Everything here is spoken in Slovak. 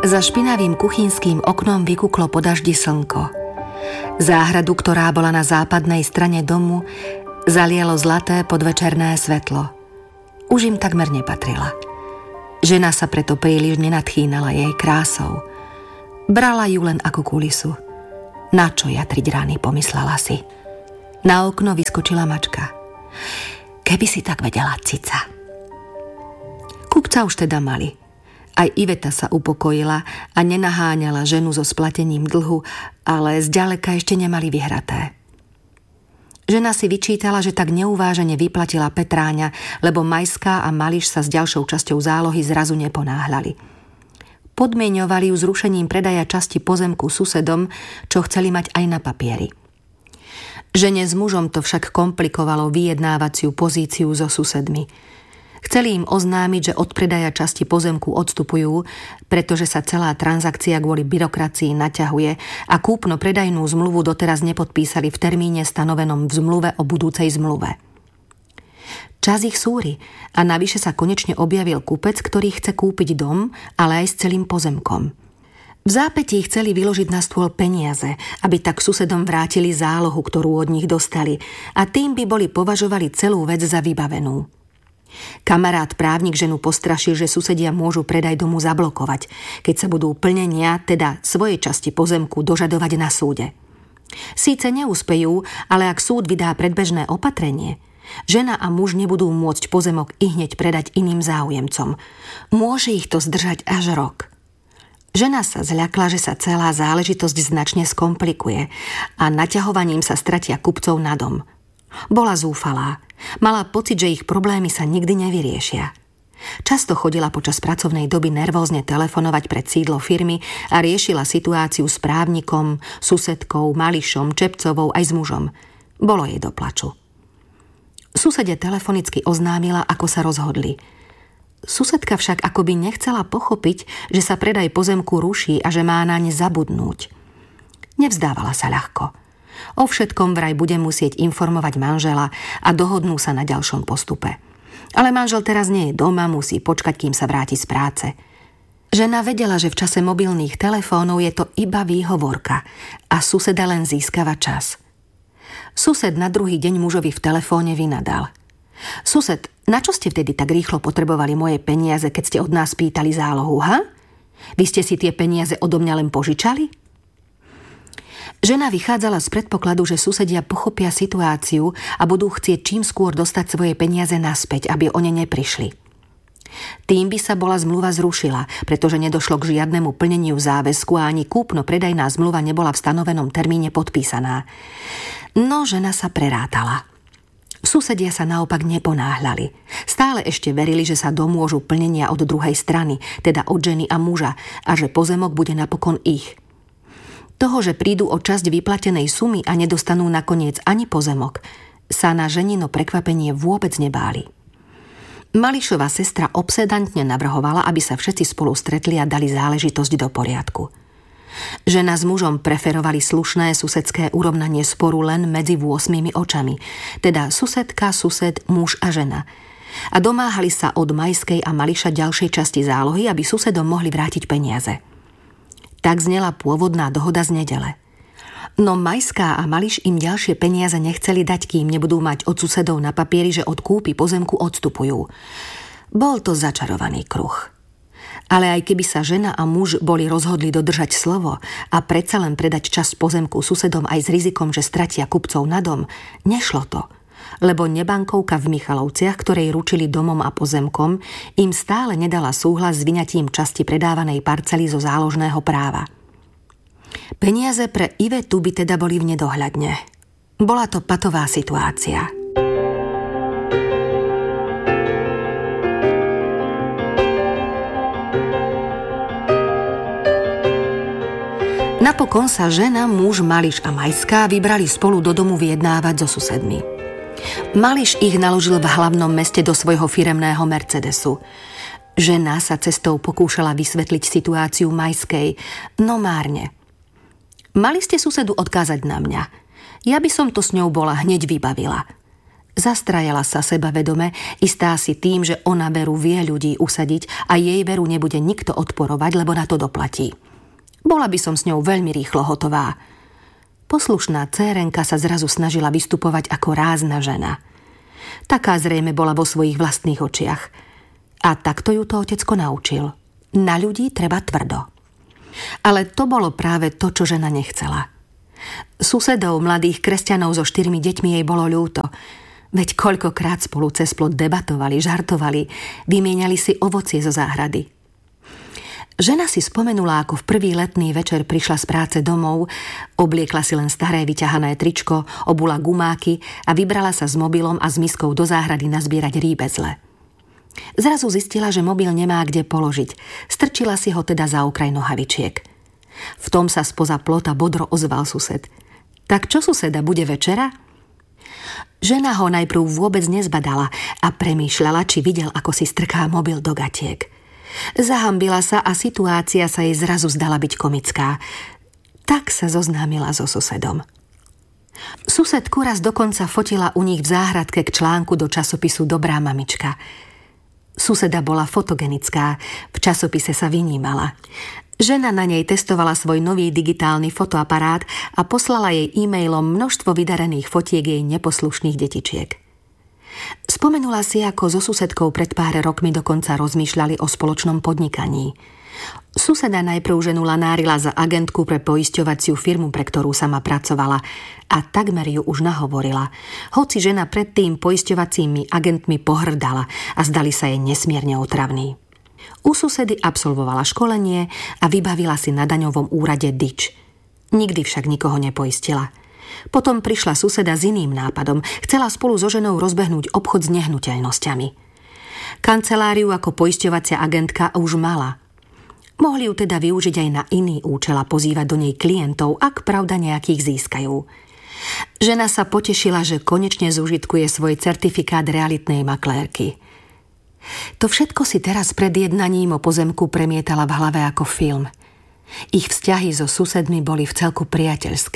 Za špinavým kuchynským oknom vykuklo po daždi slnko. Záhradu, ktorá bola na západnej strane domu, zalielo zlaté podvečerné svetlo. Už im takmer nepatrila. Žena sa preto príliš nenadchýnala jej krásou. Brala ju len ako kulisu. Na čo jatriť rány, pomyslela si. Na okno vyskočila mačka. Keby si tak vedela, cica. Kupca už teda mali. Aj Iveta sa upokojila a nenaháňala ženu so splatením dlhu, ale zďaleka ešte nemali vyhraté. Žena si vyčítala, že tak neuvážene vyplatila Petráňa, lebo Majská a Mališ sa s ďalšou časťou zálohy zrazu neponáhľali. Podmieňovali ju zrušením predaja časti pozemku susedom, čo chceli mať aj na papieri. Žene s mužom to však komplikovalo vyjednávaciu pozíciu so susedmi. Chceli im oznámiť, že od predaja časti pozemku odstupujú, pretože sa celá transakcia kvôli byrokracii naťahuje a kúpno-predajnú zmluvu doteraz nepodpísali v termíne stanovenom v zmluve o budúcej zmluve. Čas ich súri a navyše sa konečne objavil kupec, ktorý chce kúpiť dom, ale aj s celým pozemkom. V zápätí chceli vyložiť na stôl peniaze, aby tak susedom vrátili zálohu, ktorú od nich dostali, a tým by boli považovali celú vec za vybavenú. Kamarát právnik ženu postrašil, že susedia môžu predaj domu zablokovať, keď sa budú plnenia, teda svojej časti pozemku, dožadovať na súde. Síce neúspejú, ale ak súd vydá predbežné opatrenie, žena a muž nebudú môcť pozemok ihneď predať iným záujemcom. Môže ich to zdržať až rok. Žena sa zľakla, že sa celá záležitosť značne skomplikuje a naťahovaním sa stratia kupcov na dom. Bola zúfalá. Mala pocit, že ich problémy sa nikdy nevyriešia. Často chodila počas pracovnej doby nervózne telefonovať pred sídlo firmy a riešila situáciu s právnikom, susedkou, Mališom, Čepcovou aj s mužom. Bolo jej do plaču. Susede telefonicky oznámila, ako sa rozhodli. Susedka však akoby nechcela pochopiť, že sa predaj pozemku ruší a že má naň zabudnúť. Nevzdávala sa ľahko. O všetkom vraj bude musieť informovať manžela a dohodnú sa na ďalšom postupe. Ale manžel teraz nie je doma, musí počkať, kým sa vráti z práce. Žena vedela, že v čase mobilných telefónov je to iba výhovorka a suseda len získava čas. Sused na druhý deň mužovi v telefóne vynadal. Sused, na čo ste vtedy tak rýchlo potrebovali moje peniaze, keď ste od nás pýtali zálohu, ha? Vy ste si tie peniaze odo mňa len požičali? Žena vychádzala z predpokladu, že susedia pochopia situáciu a budú chcieť čím skôr dostať svoje peniaze naspäť, aby o ne neprišli. Tým by sa bola zmluva zrušila, pretože nedošlo k žiadnemu plneniu záväzku a ani kúpno-predajná zmluva nebola v stanovenom termíne podpísaná. No žena sa prerátala. Susedia sa naopak neponáhľali. Stále ešte verili, že sa domôžu plnenia od druhej strany, teda od ženy a muža, a že pozemok bude napokon ich. Toho, že prídu o časť vyplatenej sumy a nedostanú nakoniec ani pozemok, sa na ženino prekvapenie vôbec nebáli. Mališova sestra obsedantne navrhovala, aby sa všetci spolu stretli a dali záležitosť do poriadku. Žena s mužom preferovali slušné susedské urovnanie sporu len medzi 8 očami, teda susedka, sused, muž a žena. A domáhali sa od Majskej a Mališa ďalšej časti zálohy, aby susedom mohli vrátiť peniaze. Tak znela pôvodná dohoda z nedele. No Majská a Mališ im ďalšie peniaze nechceli dať, kým nebudú mať od susedov na papieri, že od kúpy pozemku odstupujú. Bol to začarovaný kruh. Ale aj keby sa žena a muž boli rozhodli dodržať slovo a predsa len predať časť pozemku susedom aj s rizikom, že stratia kupcov na dom, nešlo to. Lebo nebankovka v Michalovciach, ktorej ručili domom a pozemkom, im stále nedala súhlas s vyňatím časti predávanej parcely zo záložného práva. Peniaze pre Ivetu by teda boli v nedohľadne. Bola to patová situácia. Napokon sa žena, muž, Mališ a Majská vybrali spolu do domu vyjednávať so susedmi. Mališ ich naložil v hlavnom meste do svojho firemného Mercedesu. Žena sa cestou pokúšala vysvetliť situáciu Majskej, no márne. Mali ste susedu odkázať na mňa. Ja by som to s ňou bola hneď vybavila. Zastrajala sa sebavedome, istá si tým, že ona Veru vie ľudí usadiť a jej Veru nebude nikto odporovať, lebo na to doplatí. Bola by som s ňou veľmi rýchlo hotová. Poslušná dcérenka sa zrazu snažila vystupovať ako rázna žena. Taká zrejme bola vo svojich vlastných očiach. A takto ju to otecko naučil. Na ľudí treba tvrdo. Ale to bolo práve to, čo žena nechcela. Susedov, mladých kresťanov so 4 deťmi jej bolo ľúto. Veď koľkokrát spolu cez plot debatovali, žartovali, vymieniali si ovocie zo záhrady. Žena si spomenula, ako v prvý letný večer prišla z práce domov, obliekla si len staré vyťahané tričko, obula gumáky a vybrala sa s mobilom a s miskou do záhrady nazbierať rýbezle. Zrazu zistila, že mobil nemá kde položiť. Strčila si ho teda za okraj nohavičiek. V tom sa spoza plota bodro ozval sused. Tak čo, suseda, bude večera? Žena ho najprv vôbec nezbadala a premýšľala, či videl, ako si strká mobil do gatiek. Zahambila sa a situácia sa jej zrazu zdala byť komická. Tak sa zoznámila so susedom. Susedku raz dokonca fotila u nich v záhradke k článku do časopisu Dobrá mamička. Suseda bola fotogenická, v časopise sa vynímala. Žena na nej testovala svoj nový digitálny fotoaparát a poslala jej e-mailom množstvo vydarených fotiek jej neposlušných detičiek. Spomenula si, ako so susedkou pred pár rokmi dokonca rozmýšľali o spoločnom podnikaní. Suseda najprv ženu lanárila za agentku pre poisťovaciu firmu, pre ktorú sama pracovala, a takmer ju už nahovorila. Hoci žena predtým poisťovacími agentmi pohrdala a zdali sa jej nesmierne otravní. U susedy absolvovala školenie a vybavila si na daňovom úrade DIČ. Nikdy však nikoho nepoistila. Potom prišla suseda s iným nápadom. Chcela spolu so ženou rozbehnúť obchod s nehnuteľnosťami. Kanceláriu ako poisťovacia agentka už mala. Mohli ju teda využiť aj na iný účel a pozývať do nej klientov, ak pravda nejakých získajú. Žena sa potešila, že konečne zúžitkuje svoj certifikát realitnej maklérky. To všetko si teraz pred jednaním o pozemku premietala v hlave ako film. Ich vzťahy so susedmi boli vcelku priateľské.